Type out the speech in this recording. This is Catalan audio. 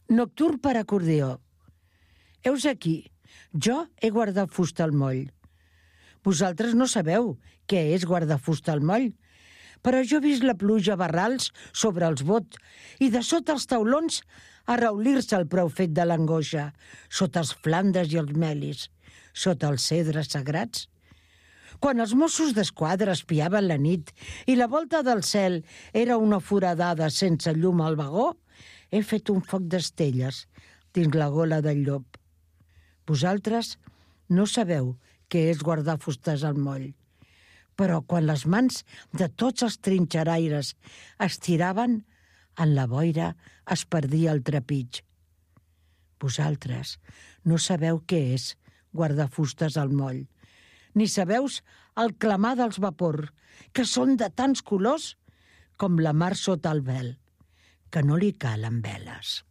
Nocturn per acordió. Heus aquí, jo he guardat fusta al moll. Vosaltres no sabeu què és guardar fusta al moll, però jo he vist la pluja a barrals sobre els bots i de sota els taulons arraulir-se el prou fet de l'angoixa, sota els flandres i els melis, sota els cedres sagrats. Quan els Mossos d'Esquadra espiaven la nit i la volta del cel era una foradada sense llum al vagó, he fet un foc d'estelles dins la gola del llop. Vosaltres no sabeu què és guardar fustes al moll, però quan les mans de tots els trinxeraires es tiraven, en la boira es perdia el trepig. Vosaltres no sabeu què és guardar fustes al moll, ni sabeus el clamar dels vapor, que són de tants colors com la mar sota el vel, que no li calen veles.